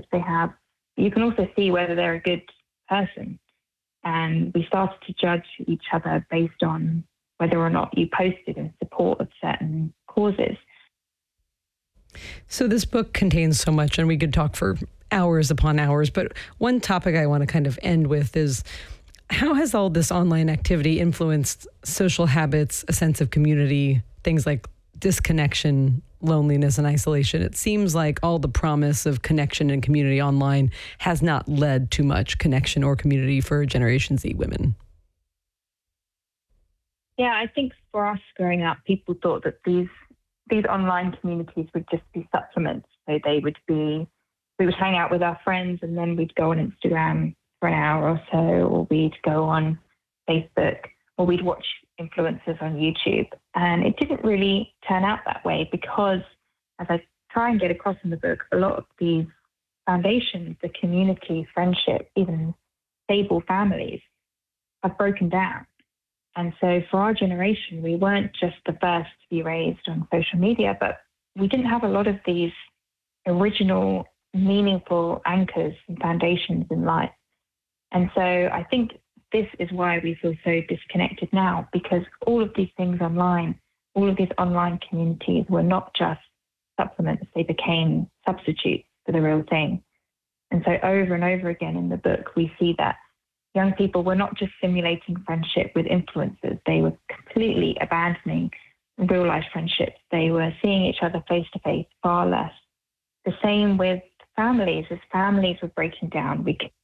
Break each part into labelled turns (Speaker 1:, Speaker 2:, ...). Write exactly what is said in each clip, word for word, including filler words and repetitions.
Speaker 1: they have. You can also see whether they're a good person. And we started to judge each other based on whether or not you posted in support of certain causes.
Speaker 2: So this book contains so much, and we could talk for hours upon hours, but one topic I want to kind of end with is, how has all this online activity influenced social habits, a sense of community, things like disconnection, loneliness, and isolation? It seems like all the promise of connection and community online has not led to much connection or community for Generation Z women.
Speaker 1: Yeah, I think for us growing up, people thought that these these online communities would just be supplements. So they would be, we would hang out with our friends and then we'd go on Instagram for an hour or so, or we'd go on Facebook, or we'd watch influencers on YouTube. And it didn't really turn out that way because, as I try and get across in the book, a lot of these foundations, the community, friendship, even stable families, have broken down. And so for our generation, we weren't just the first to be raised on social media, but we didn't have a lot of these original, meaningful anchors and foundations in life. And so I think this is why we feel so disconnected now, because all of these things online, all of these online communities were not just supplements, they became substitutes for the real thing. And so over and over again in the book, we see that young people were not just simulating friendship with influencers, they were completely abandoning real life friendships. They were seeing each other face to face far less. The same with families, as families were breaking down, we could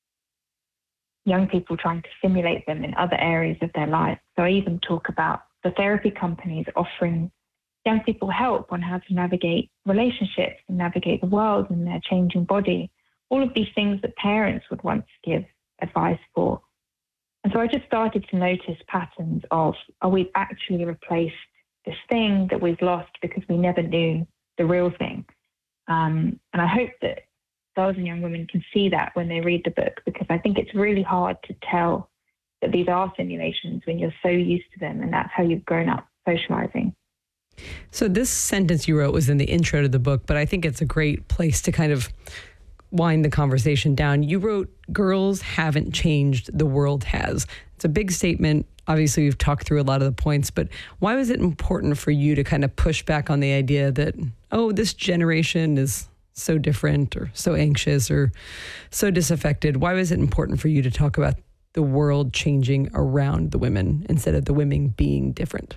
Speaker 1: young people trying to simulate them in other areas of their life. So I even talk about the therapy companies offering young people help on how to navigate relationships and navigate the world and their changing body. All of these things that parents would once give advice for. And so I just started to notice patterns of, are we actually replaced this thing that we've lost because we never knew the real thing? Um, and I hope that girls and young women can see that when they read the book, because I think it's really hard to tell that these are simulations when you're so used to them, and that's how you've grown up socializing.
Speaker 2: So this sentence you wrote was in the intro to the book, but I think it's a great place to kind of wind the conversation down. You wrote, "Girls haven't changed, the world has." It's a big statement. Obviously, we've talked through a lot of the points, but why was it important for you to kind of push back on the idea that, oh, this generation is so different or so anxious or so disaffected? Why was it important for you to talk about the world changing around the women instead of the women being different?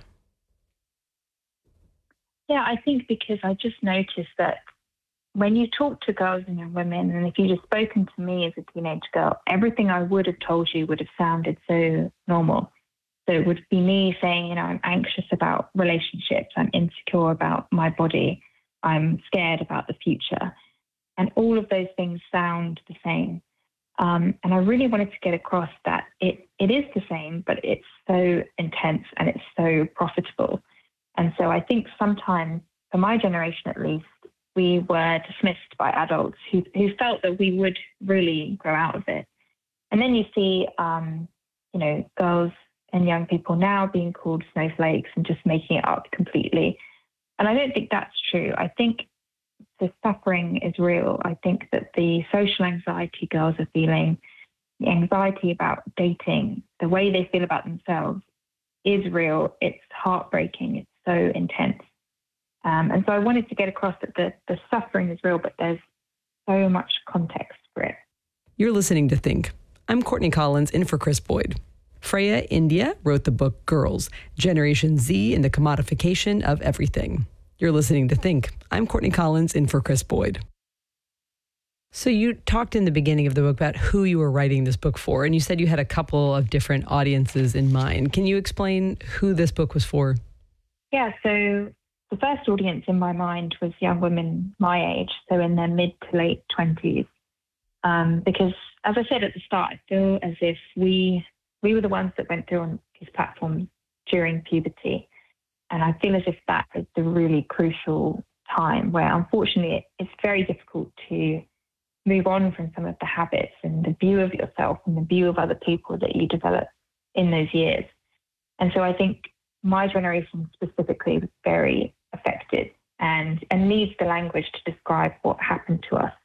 Speaker 1: Yeah, I think because I just noticed that when you talk to girls and young women, and if you'd have spoken to me as a teenage girl, everything I would have told you would have sounded so normal. So it would be me saying, you know, I'm anxious about relationships, I'm insecure about my body, I'm scared about the future. And all of those things sound the same. Um, and I really wanted to get across that it, it is the same, but it's so intense and it's so profitable. And so I think sometimes, for my generation at least, we were dismissed by adults who, who felt that we would really grow out of it. And then you see, um, you know, girls and young people now being called snowflakes and just making it up completely. And I don't think that's true. I think the suffering is real. I think that the social anxiety girls are feeling, the anxiety about dating, the way they feel about themselves is real. It's heartbreaking. It's so intense. Um, and so I wanted to get across that the, the suffering is real, but there's so much context for it.
Speaker 2: You're listening to Think. I'm Courtney Collins, in for Chris Boyd. Freya India wrote the book Girls, Generation Z and the Commodification of Everything. You're listening to Think. I'm Courtney Collins, in for Chris Boyd. So you talked in the beginning of the book about who you were writing this book for, and you said you had a couple of different audiences in mind. Can you explain who this book was for?
Speaker 1: Yeah, so the first audience in my mind was young women my age, so in their mid to late twenties. Um, because, as I said at the start, I feel as if we we were the ones that went through on these platforms during puberty. And I feel as if that is the really crucial time where, unfortunately, it, it's very difficult to move on from some of the habits and the view of yourself and the view of other people that you develop in those years. And so I think my generation specifically was very affected and, and needs the language to describe what happened to us